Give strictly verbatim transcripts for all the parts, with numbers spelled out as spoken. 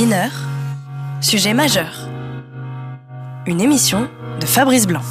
Mineurs, sujet majeur. Une émission de Fabrice Blanc.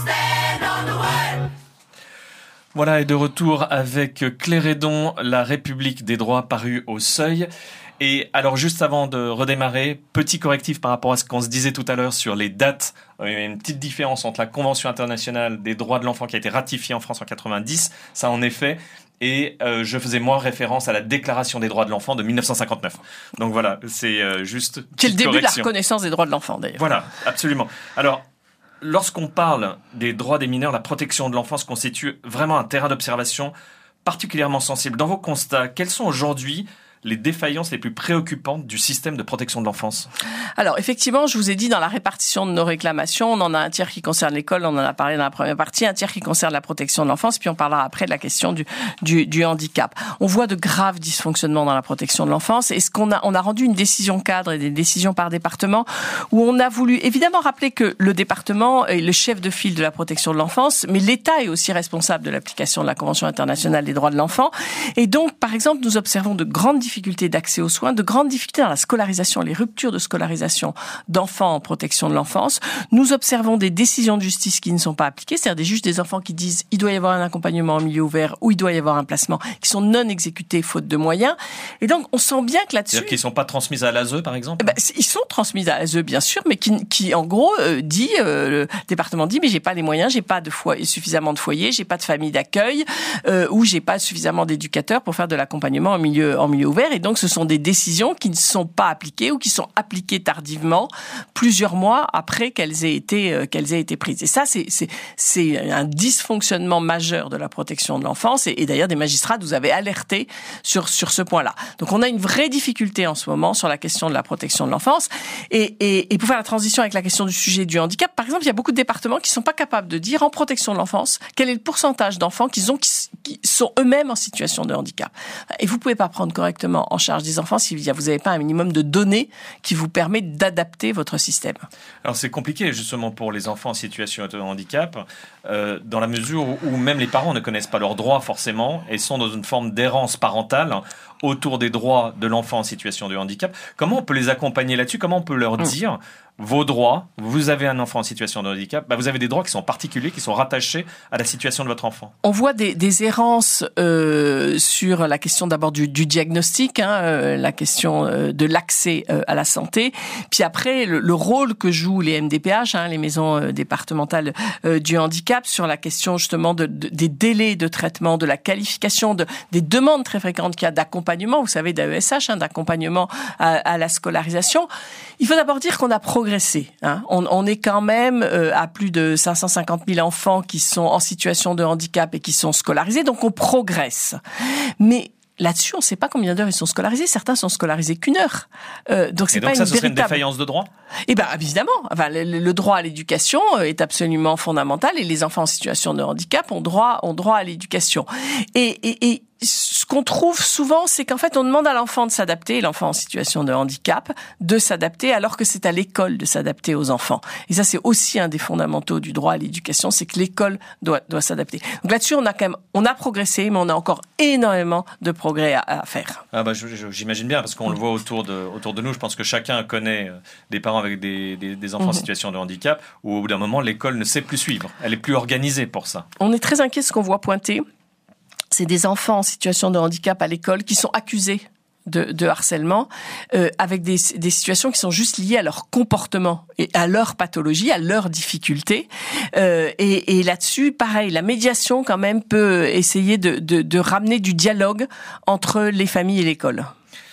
Voilà, et de retour avec Claire Hédon, La République des droits, paru au Seuil. Et alors, juste avant de redémarrer, petit correctif par rapport à ce qu'on se disait tout à l'heure sur les dates. Il y a une petite différence entre la Convention internationale des droits de l'enfant qui a été ratifiée en France en quatre-vingt-dix, ça en effet, et euh, je faisais moi référence à la Déclaration des droits de l'enfant de dix-neuf cent cinquante-neuf. Donc voilà, c'est euh, juste petite qui est le début correction. de la reconnaissance des droits de l'enfant, d'ailleurs. Voilà, absolument. Alors, lorsqu'on parle des droits des mineurs, la protection de l'enfance constitue vraiment un terrain d'observation particulièrement sensible. Dans vos constats, quels sont aujourd'hui les défaillances les plus préoccupantes du système de protection de l'enfance? Alors, effectivement, je vous ai dit, dans la répartition de nos réclamations, on en a un tiers qui concerne l'école, on en a parlé dans la première partie, un tiers qui concerne la protection de l'enfance, puis on parlera après de la question du, du, du handicap. On voit de graves dysfonctionnements dans la protection de l'enfance, et ce qu'on a, on a rendu une décision cadre et des décisions par département, où on a voulu évidemment rappeler que le département est le chef de file de la protection de l'enfance, mais l'État est aussi responsable de l'application de la Convention internationale des droits de l'enfant. Et donc, par exemple, nous observons de grandes difficultés difficultés d'accès aux soins, de grandes difficultés dans la scolarisation, les ruptures de scolarisation d'enfants en protection de l'enfance. Nous observons des décisions de justice qui ne sont pas appliquées, c'est-à-dire des juges des enfants qui disent il doit y avoir un accompagnement en milieu ouvert ou il doit y avoir un placement, qui sont non exécutés faute de moyens. Et donc, on sent bien que là-dessus... C'est-à-dire qu'ils ne sont pas transmis à l'A S E, par exemple? Eh ben, ils sont transmis à l'A S E, bien sûr, mais qui, qui en gros, euh, dit, euh, le département dit, mais j'ai pas les moyens, j'ai pas de foyer, suffisamment de foyers, j'ai pas de famille d'accueil, euh, ou j'ai pas suffisamment d'éducateurs pour faire de l'accompagnement en milieu, en milieu ouvert. Et donc, ce sont des décisions qui ne sont pas appliquées ou qui sont appliquées tardivement, plusieurs mois après qu'elles aient été, euh, qu'elles aient été prises. Et ça, c'est, c'est, c'est un dysfonctionnement majeur de la protection de l'enfance. Et, et d'ailleurs, des magistrats nous avaient alertés sur, sur ce point-là. Donc, on a une vraie difficulté en ce moment sur la question de la protection de l'enfance. Et, et, et pour faire la transition avec la question du sujet du handicap, par exemple, il y a beaucoup de départements qui ne sont pas capables de dire en protection de l'enfance quel est le pourcentage d'enfants qu'ils ont qui, qui sont eux-mêmes en situation de handicap. Et vous ne pouvez pas prendre correctement en charge des enfants si vous n'avez pas un minimum de données qui vous permet d'adapter votre système. Alors c'est compliqué justement pour les enfants en situation de handicap, euh, dans la mesure où, où même les parents ne connaissent pas leurs droits forcément et sont dans une forme d'errance parentale autour des droits de l'enfant en situation de handicap. Comment on peut les accompagner là-dessus? Comment on peut leur dire vos droits, vous avez un enfant en situation de handicap, bah vous avez des droits qui sont particuliers, qui sont rattachés à la situation de votre enfant. On voit des, des errances euh, sur la question d'abord du, du diagnostic, hein, euh, la question euh, de l'accès euh, à la santé, puis après le, le rôle que jouent les M D P H, hein, les maisons euh, départementales euh, du handicap, sur la question justement de, de, des délais de traitement, de la qualification, de, des demandes très fréquentes qu'il y a d'accompagnement, vous savez, d'A E S H, hein, d'accompagnement à, à la scolarisation. Il faut d'abord dire qu'on a progressé. Hein. On, on est quand même euh, à plus de cinq cent cinquante mille enfants qui sont en situation de handicap et qui sont scolarisés, donc on progresse. Mais là-dessus, on ne sait pas combien d'heures ils sont scolarisés. Certains sont scolarisés qu'une heure. Euh, donc c'est et donc pas ça, une ce serait véritable... une défaillance de droit? Eh ben évidemment. Enfin, le, le droit à l'éducation est absolument fondamental et les enfants en situation de handicap ont droit, ont droit à l'éducation. Et, et, et ce qu'on trouve souvent, c'est qu'en fait, on demande à l'enfant de s'adapter, l'enfant en situation de handicap, de s'adapter, alors que c'est à l'école de s'adapter aux enfants. Et ça, c'est aussi un des fondamentaux du droit à l'éducation, c'est que l'école doit, doit s'adapter. Donc là-dessus, on a quand même, on a progressé, mais on a encore énormément de progrès à, à faire. Ah bah, je, je, j'imagine bien, parce qu'on le voit autour de, autour de nous. Je pense que chacun connaît des parents avec des, des, des enfants mmh. en situation de handicap, où au bout d'un moment, l'école ne sait plus suivre. Elle est plus organisée pour ça. On est très inquiet de ce qu'on voit pointer. C'est des enfants en situation de handicap à l'école qui sont accusés de, de harcèlement, euh, avec des, des situations qui sont juste liées à leur comportement et à leur pathologie, à leurs difficultés. Euh, et, et là-dessus, pareil, la médiation quand même peut essayer de, de, de ramener du dialogue entre les familles et l'école.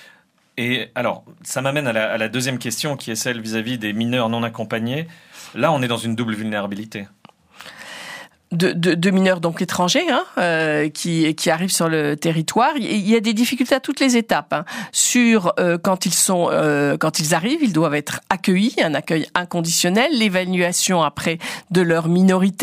Et alors, ça m'amène à la, à la deuxième question, qui est celle vis-à-vis des mineurs non accompagnés. Là, on est dans une double vulnérabilité. De, de, de mineurs donc étrangers hein, euh, qui qui arrivent sur le territoire. Il y a des difficultés à toutes les étapes. Hein. Sur euh, quand ils sont euh, quand ils arrivent, ils doivent être accueillis, un accueil inconditionnel, l'évaluation après de leur minorité.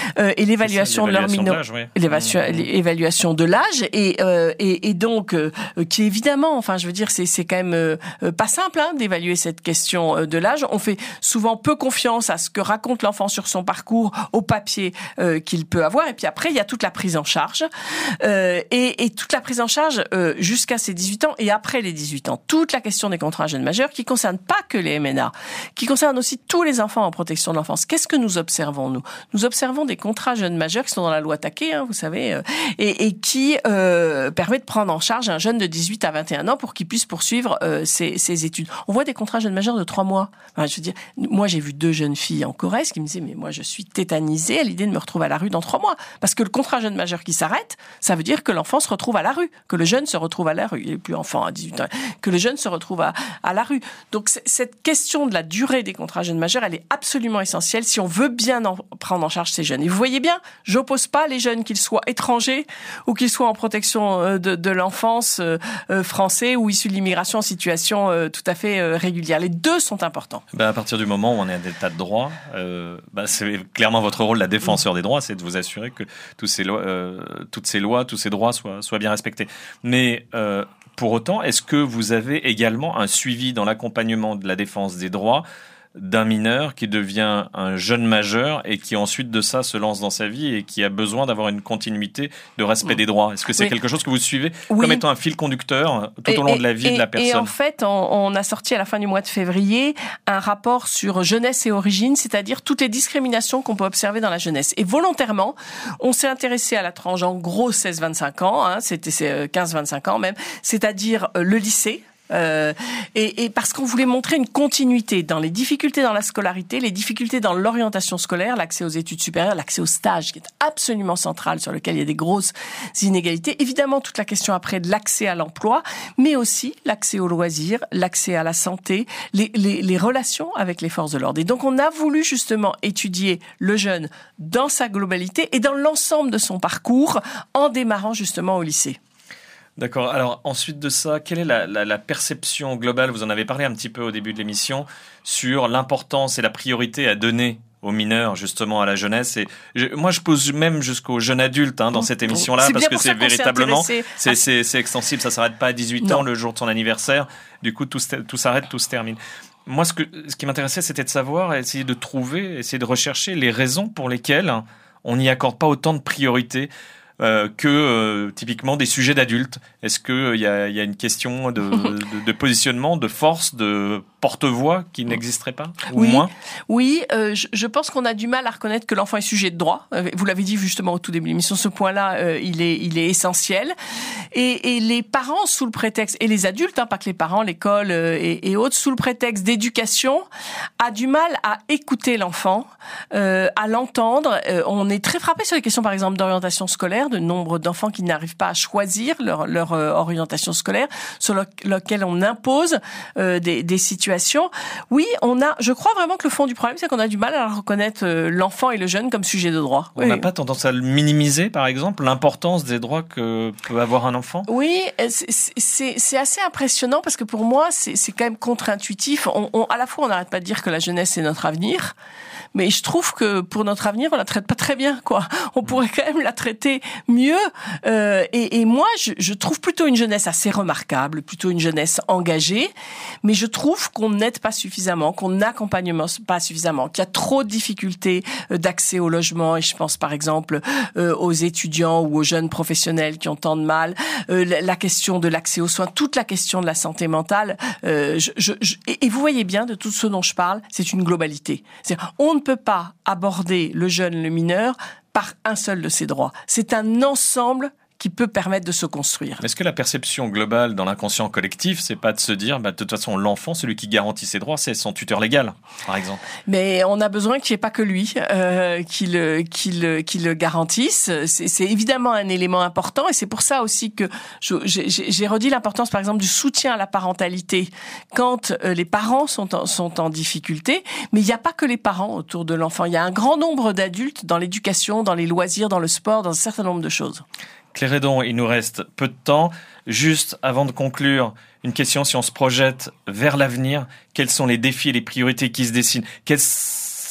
euh, et l'évaluation ça, de leur mineur, oui. l'évaluation de l'âge et, euh, et et donc euh, qui évidemment, enfin je veux dire, c'est c'est quand même euh, pas simple hein, d'évaluer cette question de l'âge. On fait souvent peu confiance à ce que raconte l'enfant sur son parcours, au papier euh, qu'il peut avoir, et puis après il y a toute la prise en charge euh, et, et toute la prise en charge euh, jusqu'à ses dix-huit ans et après les dix-huit ans. Toute la question des contrats jeunes majeurs qui concerne pas que les M N A, qui concerne aussi tous les enfants en protection de l'enfance. Qu'est-ce que nous observons, nous Nous observons des contrats jeunes majeurs qui sont dans la loi Taquet, hein, vous savez, euh, et, et qui euh, permet de prendre en charge un jeune de dix-huit à vingt et un ans pour qu'il puisse poursuivre euh, ses, ses études. On voit des contrats jeunes majeurs de trois mois. Enfin, je veux dire, moi j'ai vu deux jeunes filles en Corrèze qui me disaient mais moi je suis tétanisée à l'idée de me retrouver à la rue dans trois mois parce que le contrat jeune majeur qui s'arrête, ça veut dire que l'enfant se retrouve à la rue, que le jeune se retrouve à la rue. Il n'est plus enfant à dix-huit ans, que le jeune se retrouve à, à la rue. Donc cette question de la durée des contrats jeunes majeurs, elle est absolument essentielle si on veut bien en prendre en charge ces jeunes. Et vous voyez bien, j'oppose pas les jeunes, qu'ils soient étrangers ou qu'ils soient en protection de, de l'enfance euh, français ou issus de l'immigration en situation euh, tout à fait euh, régulière. Les deux sont importants. Ben à partir du moment où on est à l'état de droit, euh, ben c'est clairement votre rôle, la défenseur des droits, c'est de vous assurer que tous ces lois, euh, toutes ces lois, tous ces droits soient, soient bien respectés. Mais euh, pour autant, est-ce que vous avez également un suivi dans l'accompagnement de la défense des droits d'un mineur qui devient un jeune majeur et qui ensuite de ça se lance dans sa vie et qui a besoin d'avoir une continuité de respect des droits? Est-ce que c'est oui. quelque chose que vous suivez oui. comme étant un fil conducteur tout et, au long et, de la vie et, de la personne? Et en fait, on, on a sorti à la fin du mois de février un rapport sur jeunesse et origine, c'est-à-dire toutes les discriminations qu'on peut observer dans la jeunesse. Et volontairement, on s'est intéressé à la tranche en gros seize vingt-cinq ans, hein, c'était quinze vingt-cinq ans même, c'est-à-dire le lycée. Euh, et, et parce qu'on voulait montrer une continuité dans les difficultés dans la scolarité, les difficultés dans l'orientation scolaire, l'accès aux études supérieures, l'accès au stage qui est absolument central, sur lequel il y a des grosses inégalités. Évidemment, toute la question après de l'accès à l'emploi, mais aussi l'accès aux loisirs, l'accès à la santé, les, les, les relations avec les forces de l'ordre. Et donc, on a voulu justement étudier le jeune dans sa globalité et dans l'ensemble de son parcours en démarrant justement au lycée. D'accord. Alors ensuite de ça, quelle est la, la, la perception globale, vous en avez parlé un petit peu au début de l'émission, sur l'importance et la priorité à donner aux mineurs, justement, à la jeunesse. Et je, moi, je pose même jusqu'aux jeunes adultes hein, dans cette émission-là, c'est parce que pour c'est véritablement, c'est, à... c'est, c'est extensible, ça s'arrête pas à dix-huit non. ans, le jour de son anniversaire. Du coup, tout, tout s'arrête, tout se termine. Moi, ce, que, ce qui m'intéressait, c'était de savoir, essayer de trouver, essayer de rechercher les raisons pour lesquelles on n'y accorde pas autant de priorité Euh, que euh, typiquement des sujets d'adultes. Est-ce qu'il euh, y, a, y a une question de, de, de positionnement, de force, de porte-voix qui n'existerait pas ou oui, moins? Oui, euh, je, je pense qu'on a du mal à reconnaître que l'enfant est sujet de droit. Vous l'avez dit justement au tout début de l'émission, ce point-là, euh, il est, il est essentiel. Et, et les parents, sous le prétexte, et les adultes, hein, pas que les parents, l'école euh, et, et autres, sous le prétexte d'éducation, a du mal à écouter l'enfant, euh, à l'entendre. Euh, on est très frappé sur les questions, par exemple, d'orientation scolaire, de nombre d'enfants qui n'arrivent pas à choisir leur, leur euh, orientation scolaire, sur le, lequel on impose euh, des, des situations. Oui, on a. Je crois vraiment que le fond du problème, c'est qu'on a du mal à reconnaître euh, l'enfant et le jeune comme sujet de droit. On n'a oui. pas tendance à le minimiser, par exemple, l'importance des droits que peut avoir un enfant? Oui, c'est, c'est, c'est assez impressionnant parce que pour moi, c'est, c'est quand même contre-intuitif. On, on, à la fois, on n'arrête pas de dire que la jeunesse, c'est notre avenir. Mais je trouve que pour notre avenir, on la traite pas très bien, quoi. On pourrait quand même la traiter mieux. Euh, et, et moi, je, je trouve plutôt une jeunesse assez remarquable, plutôt une jeunesse engagée. Mais je trouve qu'on n'aide pas suffisamment, qu'on n'accompagne pas suffisamment, qu'il y a trop de difficultés d'accès au logement. Et je pense par exemple euh, aux étudiants ou aux jeunes professionnels qui ont tant de mal. Euh, la, la question de l'accès aux soins, toute la question de la santé mentale. Euh, je, je, je, et, et vous voyez bien, de tout ce dont je parle, c'est une globalité. C'est-à-dire, on ne peut pas aborder le jeune, le mineur, par un seul de ses droits. C'est un ensemble qui peut permettre de se construire. Est-ce que la perception globale dans l'inconscient collectif, c'est pas de se dire, bah, de toute façon, l'enfant, celui qui garantit ses droits, c'est son tuteur légal, par exemple? Mais on a besoin qu'il n'y ait pas que lui euh, qui le qui le qui le garantisse. C'est, c'est évidemment un élément important, et c'est pour ça aussi que je, j'ai, j'ai redit l'importance, par exemple, du soutien à la parentalité quand euh, les parents sont en, sont en difficulté. Mais il n'y a pas que les parents autour de l'enfant. Il y a un grand nombre d'adultes dans l'éducation, dans les loisirs, dans le sport, dans un certain nombre de choses. Claire Hédon, il nous reste peu de temps. Juste avant de conclure, une question, si on se projette vers l'avenir, quels sont les défis et les priorités qui se dessinent? Quels,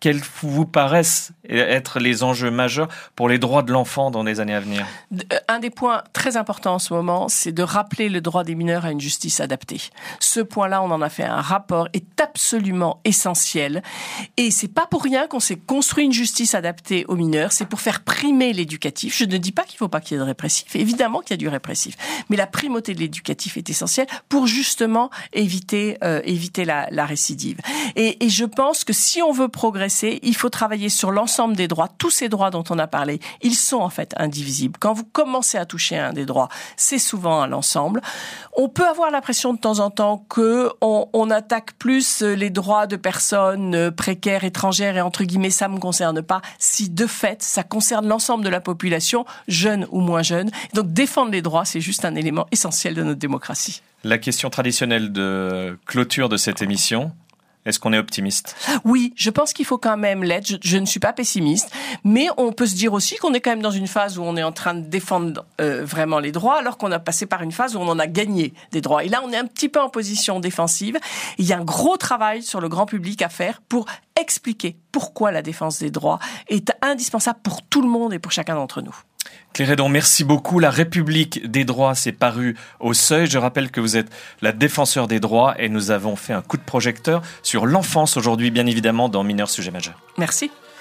quels vous paraissent être les enjeux majeurs pour les droits de l'enfant dans les années à venir? Un des points très importants en ce moment, c'est de rappeler le droit des mineurs à une justice adaptée. Ce point-là, on en a fait un rapport, est absolument essentiel. Et c'est pas pour rien qu'on s'est construit une justice adaptée aux mineurs, c'est pour faire primer l'éducatif. Je ne dis pas qu'il faut pas qu'il y ait de répressif, évidemment qu'il y a du répressif, mais la primauté de l'éducatif est essentielle pour justement éviter euh, éviter la, la récidive. Et, et je pense que si on veut progresser, il faut travailler sur l'ensemble des droits, tous ces droits dont on a parlé, ils sont en fait indivisibles. Quand vous commencez à toucher à un des droits, c'est souvent à l'ensemble. On peut avoir l'impression de temps en temps que on, on attaque plus les droits de personnes précaires, étrangères et entre guillemets ça me concerne pas. Si de fait ça concerne l'ensemble de la population, jeune ou moins jeune. Donc défendre les droits, c'est juste un élément essentiel de notre démocratie. La question traditionnelle de clôture de cette émission. Est-ce qu'on est optimiste? Oui, je pense qu'il faut quand même l'être. Je, je ne suis pas pessimiste, mais on peut se dire aussi qu'on est quand même dans une phase où on est en train de défendre euh, vraiment les droits, alors qu'on a passé par une phase où on en a gagné des droits. Et là, on est un petit peu en position défensive. Il y a un gros travail sur le grand public à faire pour expliquer pourquoi la défense des droits est indispensable pour tout le monde et pour chacun d'entre nous. Claire Hédon, merci beaucoup. La République des droits s'est parue au Seuil. Je rappelle que vous êtes la défenseur des droits et nous avons fait un coup de projecteur sur l'enfance aujourd'hui, bien évidemment, dans Mineurs Sujets Majeurs. Merci.